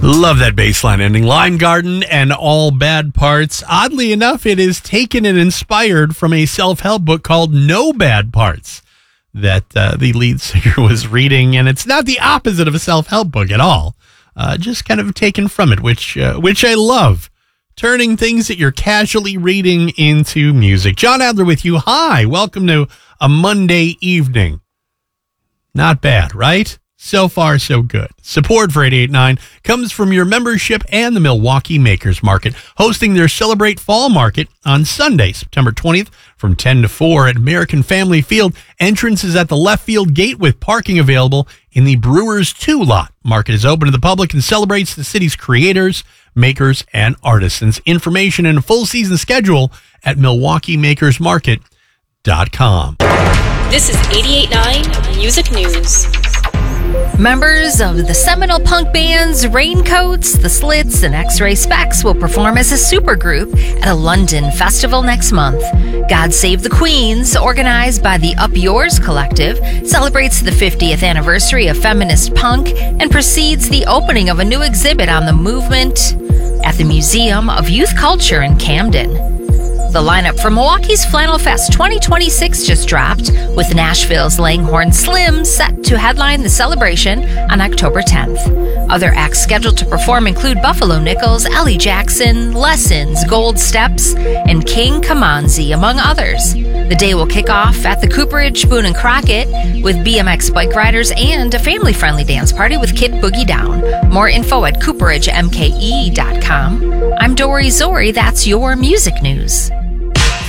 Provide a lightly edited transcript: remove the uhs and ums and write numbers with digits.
Love that bass line ending. Lime Garden and All Bad Parts. Oddly enough, it is taken and inspired from a self-help book called No Bad Parts that the lead singer was reading, and it's not the opposite of a self-help book at all. Just kind of taken from it, which I love. Turning things that you're casually reading into music. John Adler with you. Hi, welcome to a Monday evening. Not bad, right? So far, so good. Support for 88.9 comes from your membership and the Milwaukee Makers Market, hosting their Celebrate Fall Market on Sunday, September 20th from 10 to 4 at American Family Field. Entrance is at the left field gate with parking available in the Brewers 2 lot. Market is open to the public and celebrates the city's creators, makers, and artisans. Information and a full season schedule at MilwaukeeMakersMarket.com. This is 88.9 Music News. Members of the seminal punk bands Raincoats, The Slits, and X-Ray Specs will perform as a supergroup at a London festival next month. God Save the Queens, organized by the Up Yours Collective, celebrates the 50th anniversary of feminist punk and precedes the opening of a new exhibit on the movement at the Museum of Youth Culture in Camden. The lineup for Milwaukee's Flannel Fest 2026 just dropped, with Nashville's Langhorne Slim set to headline the celebration on October 10th. Other acts scheduled to perform include Buffalo Nichols, Ellie Jackson, Lessons, Gold Steps, and King Kamanzi, among others. The day will kick off at the Cooperage Boone & Crockett with BMX bike riders and a family-friendly dance party with Kid Boogie Down. More info at cooperagemke.com. I'm Dory Zori. That's your music news.